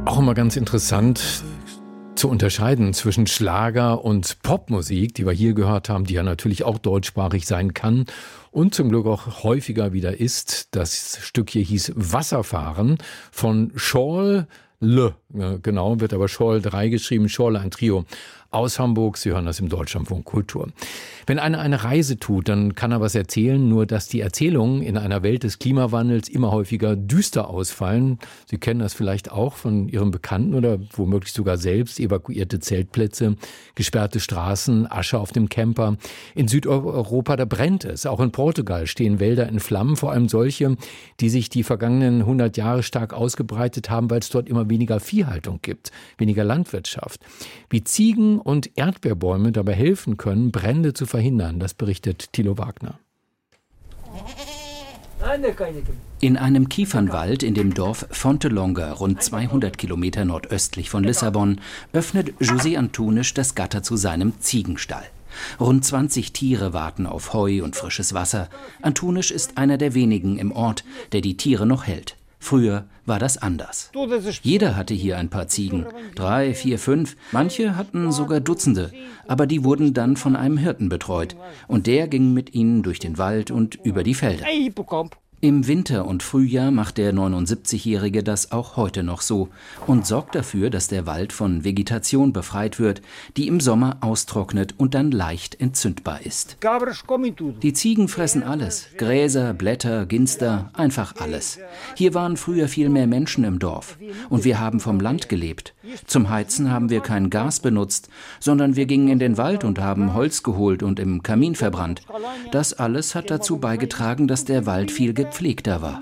Auch immer ganz interessant zu unterscheiden zwischen Schlager und Popmusik, die wir hier gehört haben, die ja natürlich auch deutschsprachig sein kann und zum Glück auch häufiger wieder ist. Das Stück hier hieß Wasserfahren von Schorle, genau, wird aber Schorle 3 geschrieben, Schorle, ein Trio aus Hamburg. Sie hören das im Deutschlandfunk Kultur. Wenn einer eine Reise tut, dann kann er was erzählen, nur dass die Erzählungen in einer Welt des Klimawandels immer häufiger düster ausfallen. Sie kennen das vielleicht auch von Ihren Bekannten oder womöglich sogar selbst. Evakuierte Zeltplätze, gesperrte Straßen, Asche auf dem Camper. In Südeuropa, da brennt es. Auch in Portugal stehen Wälder in Flammen, vor allem solche, die sich die vergangenen 100 Jahre stark ausgebreitet haben, weil es dort immer weniger Viehhaltung gibt, weniger Landwirtschaft. Wie Ziegen und Erdbeerbäume dabei helfen können, Brände zu verhindern, das berichtet Thilo Wagner. In einem Kiefernwald in dem Dorf Fontelonga, rund 200 Kilometer nordöstlich von Lissabon, öffnet José Antunes das Gatter zu seinem Ziegenstall. Rund 20 Tiere warten auf Heu und frisches Wasser. Antunes ist einer der wenigen im Ort, der die Tiere noch hält. Früher war das anders. Jeder hatte hier ein paar Ziegen, 3, 4, 5, manche hatten sogar Dutzende, aber die wurden dann von einem Hirten betreut und der ging mit ihnen durch den Wald und über die Felder. Im Winter und Frühjahr macht der 79-Jährige das auch heute noch so und sorgt dafür, dass der Wald von Vegetation befreit wird, die im Sommer austrocknet und dann leicht entzündbar ist. Die Ziegen fressen alles, Gräser, Blätter, Ginster, einfach alles. Hier waren früher viel mehr Menschen im Dorf und wir haben vom Land gelebt. Zum Heizen haben wir kein Gas benutzt, sondern wir gingen in den Wald und haben Holz geholt und im Kamin verbrannt. Das alles hat dazu beigetragen, dass der Wald viel gepflegter war.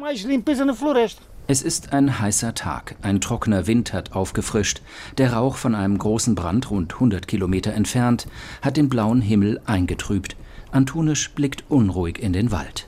Es ist ein heißer Tag, ein trockener Wind hat aufgefrischt. Der Rauch von einem großen Brand rund 100 Kilometer entfernt hat den blauen Himmel eingetrübt. Antunes blickt unruhig in den Wald.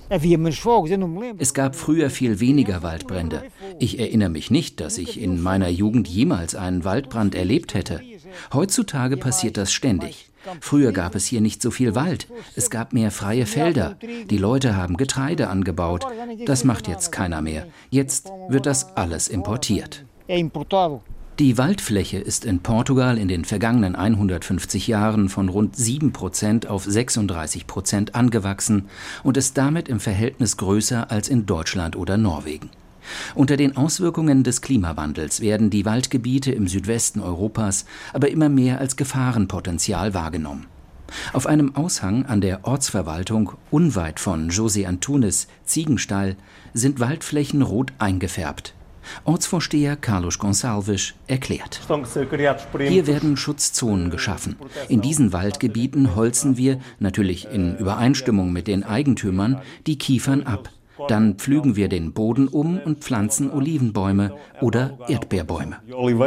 Es gab früher viel weniger Waldbrände. Ich erinnere mich nicht, dass ich in meiner Jugend jemals einen Waldbrand erlebt hätte. Heutzutage passiert das ständig. Früher gab es hier nicht so viel Wald. Es gab mehr freie Felder. Die Leute haben Getreide angebaut. Das macht jetzt keiner mehr. Jetzt wird das alles importiert. Die Waldfläche ist in Portugal in den vergangenen 150 Jahren von rund 7% auf 36% angewachsen und ist damit im Verhältnis größer als in Deutschland oder Norwegen. Unter den Auswirkungen des Klimawandels werden die Waldgebiete im Südwesten Europas aber immer mehr als Gefahrenpotenzial wahrgenommen. Auf einem Aushang an der Ortsverwaltung unweit von José Antunes Ziegenstall sind Waldflächen rot eingefärbt. Ortsvorsteher Carlos Gonçalves erklärt: Hier werden Schutzzonen geschaffen. In diesen Waldgebieten holzen wir, natürlich in Übereinstimmung mit den Eigentümern, die Kiefern ab. Dann pflügen wir den Boden um und pflanzen Olivenbäume oder Erdbeerbäume.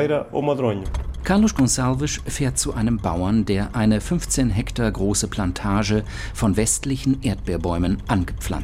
Carlos Gonçalves fährt zu einem Bauern, der eine 15 Hektar große Plantage von westlichen Erdbeerbäumen angepflanzt